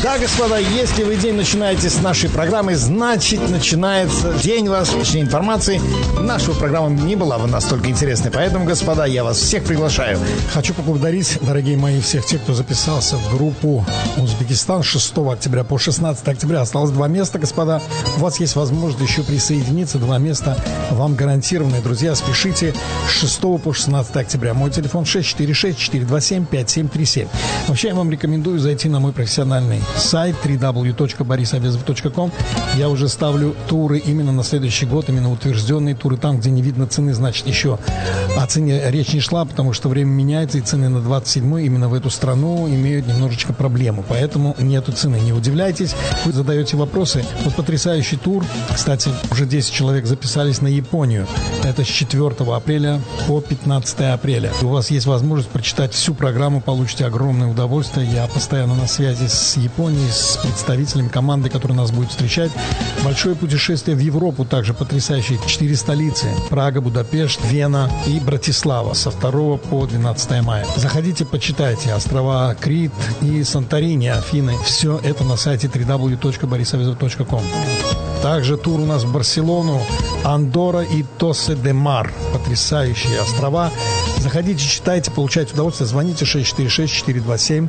Да, господа, если вы день начинаете с нашей программы, значит, начинается день вас, точнее, информации. Наша программа не была бы настолько интересной. Поэтому, господа, я вас всех приглашаю. Хочу поблагодарить, дорогие мои, всех тех, кто записался в группу Узбекистан 6 октября по 16 октября. Осталось 2 места, господа. У вас есть возможность еще присоединиться. 2 места вам гарантированы. Друзья, спешите с 6 по 16 октября. Мой телефон 646-427-5737. Вообще, я вам рекомендую зайти на мой профессиональный сайт www.borisavезов.com. Я уже ставлю туры именно на следующий год, именно утвержденные туры. Там, где не видно цены, значит, еще о цене речь не шла, потому что время меняется, и цены на 27-й именно в эту страну имеют немножечко проблему. Поэтому нету цены. Не удивляйтесь. Вы задаете вопросы. Вот потрясающий тур. Кстати, уже 10 человек записались на Японию. Это с 4 апреля по 15 апреля. У вас есть возможность прочитать всю программу, получите огромное удовольствие. Я постоянно на связи с Японией, с представителем команды, которая нас будет встречать. Большое путешествие в Европу также потрясающее. 4 столицы. Прага, Будапешт, Вена и Братислава со 2 по 12 мая. Заходите, почитайте. Острова Крит и Санторини, Афины. Все это на сайте www.borisavезов.com. Также тур у нас в Барселону, Андорра и Тосе-де-Мар. Потрясающие острова. Заходите, читайте, получайте удовольствие. Звоните 646-427-5737.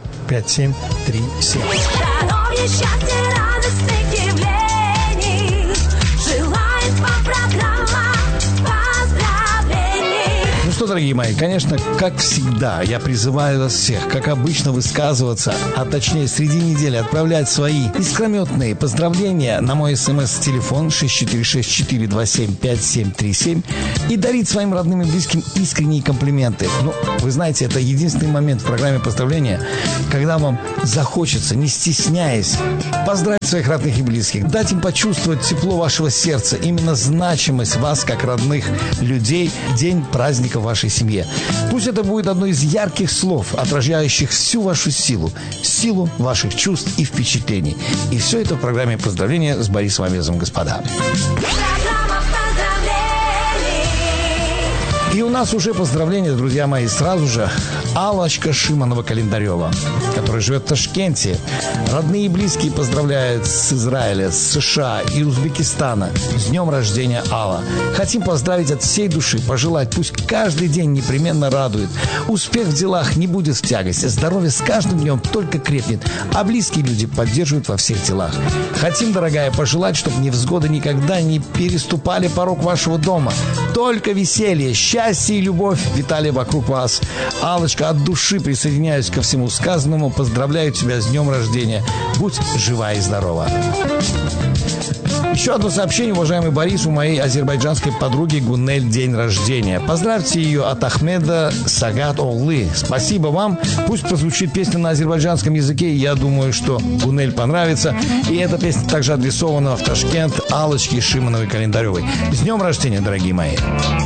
Счастья, радостных явлений желает вам программа поздравлений. Ну что, дорогие мои, конечно, как всегда, я призываю вас всех, как обычно, высказываться, а точнее среди недели отправлять свои искрометные поздравления на мой смс-телефон 646-427-5737 и дарить своим родным и близким искренние комплименты. Ну, вы знаете, это единственный момент в программе поздравления, когда вам захочется, не стесняясь, поздравить своих родных и близких, дать им почувствовать тепло вашего сердца, именно значимость вас как родных людей, день праздника в вашей семье. Пусть это будет одно из ярких слов, отражающих всю вашу силу, силу ваших чувств и впечатлений. И все это в программе поздравления с Борисом Авезовым, господа. И у нас уже поздравления, друзья мои, сразу же Аллочка Шиманова-Календарева, которая живет в Ташкенте. Родные и близкие поздравляют с Израиля, с США и Узбекистана. С днем рождения, Алла. Хотим поздравить от всей души, пожелать, пусть каждый день непременно радует. Успех в делах не будет в тягость. Здоровье с каждым днем только крепнет, а близкие люди поддерживают во всех делах. Хотим, дорогая, пожелать, чтобы невзгоды никогда не переступали порог вашего дома. Только веселье, счастье и любовь витали вокруг вас. Аллочка, от души присоединяюсь ко всему сказанному. Поздравляю тебя с днем рождения. Будь жива и здорова. Еще одно сообщение, уважаемый Борис, у моей азербайджанской подруги Гунель день рождения. Поздравьте ее от Ахмеда Сагат Оглы. Спасибо вам. Пусть прозвучит песня на азербайджанском языке. Я думаю, что Гунель понравится. И эта песня также адресована в Ташкент Аллочке Шимановой-Календаревой. С днем рождения, дорогие мои.